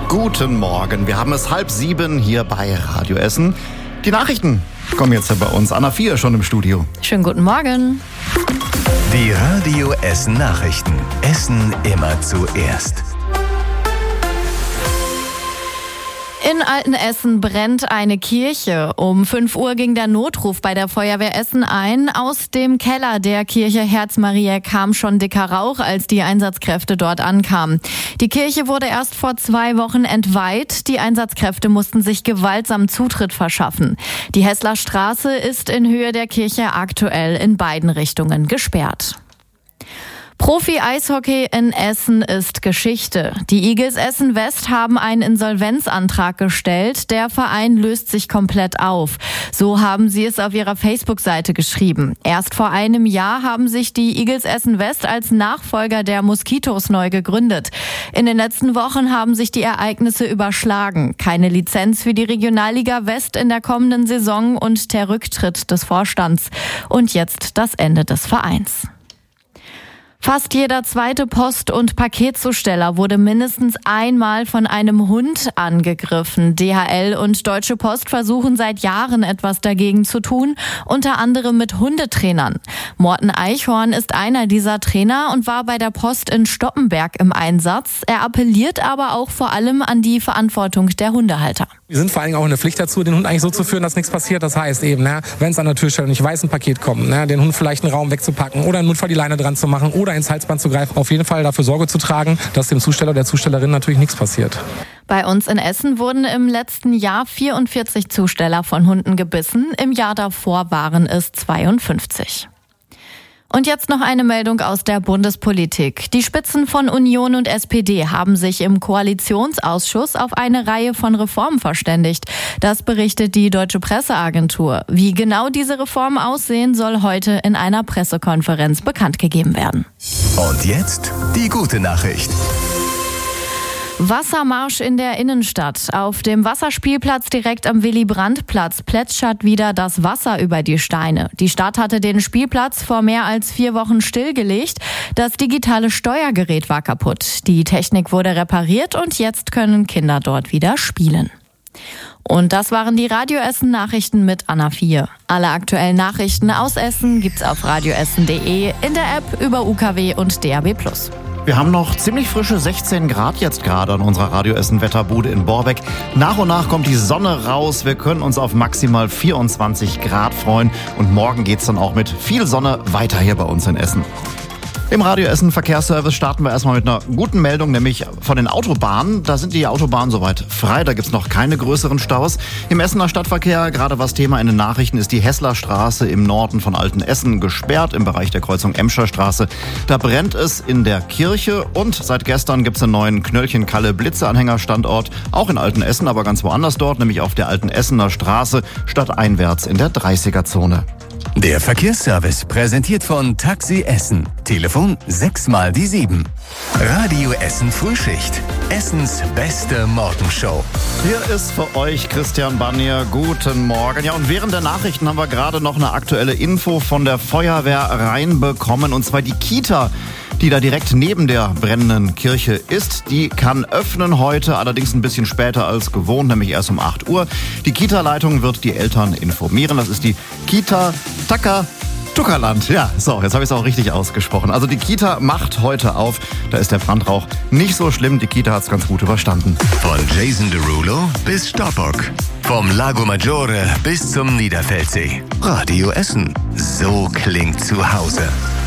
Guten Morgen, wir haben es 6:30 hier bei Radio Essen. Die Nachrichten kommen jetzt bei uns. Anna 4 schon im Studio. Schönen guten Morgen. Die Radio Essen Nachrichten. Essen immer zuerst. In Altenessen brennt eine Kirche. Um 5 Uhr ging der Notruf bei der Feuerwehr Essen ein. Aus dem Keller der Kirche Herz Mariä kam schon dicker Rauch, als die Einsatzkräfte dort ankamen. Die Kirche wurde erst vor 2 Wochen entweiht. Die Einsatzkräfte mussten sich gewaltsam Zutritt verschaffen. Die Hessler Straße ist in Höhe der Kirche aktuell in beiden Richtungen gesperrt. Profi-Eishockey in Essen ist Geschichte. Die Igels Essen West haben einen Insolvenzantrag gestellt. Der Verein löst sich komplett auf. So haben sie es auf ihrer Facebook-Seite geschrieben. Erst vor einem Jahr haben sich die Igels Essen West als Nachfolger der Moskitos neu gegründet. In den letzten Wochen haben sich die Ereignisse überschlagen. Keine Lizenz für die Regionalliga West in der kommenden Saison und der Rücktritt des Vorstands. Und jetzt das Ende des Vereins. Fast jeder zweite Post- und Paketzusteller wurde mindestens einmal von einem Hund angegriffen. DHL und Deutsche Post versuchen seit Jahren etwas dagegen zu tun, unter anderem mit Hundetrainern. Morten Eichhorn ist einer dieser Trainer und war bei der Post in Stoppenberg im Einsatz. Er appelliert aber auch vor allem an die Verantwortung der Hundehalter. Wir sind vor allem auch in der Pflicht dazu, den Hund eigentlich so zu führen, dass nichts passiert. Das heißt eben, wenn es an der Türstelle nicht weiß, ein Paket kommt, den Hund vielleicht einen Raum wegzupacken oder im Notfall die Leine dran zu machen oder ins Halsband zu greifen. Auf jeden Fall dafür Sorge zu tragen, dass dem Zusteller oder der Zustellerin natürlich nichts passiert. Bei uns in Essen wurden im letzten Jahr 44 Zusteller von Hunden gebissen. Im Jahr davor waren es 52. Und jetzt noch eine Meldung aus der Bundespolitik. Die Spitzen von Union und SPD haben sich im Koalitionsausschuss auf eine Reihe von Reformen verständigt. Das berichtet die Deutsche Presseagentur. Wie genau diese Reformen aussehen, soll heute in einer Pressekonferenz bekannt gegeben werden. Und jetzt die gute Nachricht. Wassermarsch in der Innenstadt. Auf dem Wasserspielplatz direkt am Willy-Brandt-Platz plätschert wieder das Wasser über die Steine. Die Stadt hatte den Spielplatz vor mehr als 4 Wochen stillgelegt. Das digitale Steuergerät war kaputt. Die Technik wurde repariert und jetzt können Kinder dort wieder spielen. Und das waren die Radio Essen Nachrichten mit Anna 4. Alle aktuellen Nachrichten aus Essen gibt's auf radioessen.de, in der App, über UKW und DAB+. Wir haben noch ziemlich frische 16 Grad jetzt gerade an unserer Radio Essen Wetterbude in Borbeck. Nach und nach kommt die Sonne raus. Wir können uns auf maximal 24 Grad freuen. Und morgen geht's dann auch mit viel Sonne weiter hier bei uns in Essen. Im Radio Essen Verkehrsservice starten wir erstmal mit einer guten Meldung, nämlich von den Autobahnen. Da sind die Autobahnen soweit frei, da gibt's noch keine größeren Staus. Im Essener Stadtverkehr, gerade was Thema in den Nachrichten ist, die Hessler Straße im Norden von Altenessen gesperrt, im Bereich der Kreuzung Emscher Straße. Da brennt es in der Kirche und seit gestern gibt's einen neuen Knöllchen-Kalle-Blitze-Anhängerstandort, auch in Altenessen, aber ganz woanders dort, nämlich auf der Altenessener Straße, stadteinwärts in der 30er-Zone. Der Verkehrsservice präsentiert von Taxi Essen. Telefon 6x7. Radio Essen Frühschicht. Essens beste Morgenshow. Hier ist für euch Christian Barnier. Guten Morgen. Ja, und während der Nachrichten haben wir gerade noch eine aktuelle Info von der Feuerwehr reinbekommen. Und zwar die Kita, die da direkt neben der brennenden Kirche ist. Die kann öffnen heute, allerdings ein bisschen später als gewohnt, nämlich erst um 8 Uhr. Die Kita-Leitung wird die Eltern informieren. Das ist die Kita Tuckerland. Ja, so, jetzt habe ich es auch richtig ausgesprochen. Also die Kita macht heute auf. Da ist der Brandrauch nicht so schlimm. Die Kita hat es ganz gut überstanden. Von Jason Derulo bis Stoppock. Vom Lago Maggiore bis zum Niederfeldsee. Radio Essen. So klingt zu Hause.